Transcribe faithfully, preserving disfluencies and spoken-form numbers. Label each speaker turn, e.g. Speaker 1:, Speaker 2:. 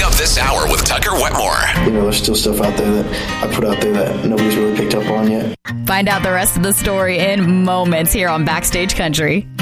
Speaker 1: up this hour with Tucker Wetmore.
Speaker 2: You know, there's still stuff out there that I put out there that nobody's really picked up on yet.
Speaker 3: Find out the rest of the story in moments here on Backstage Country.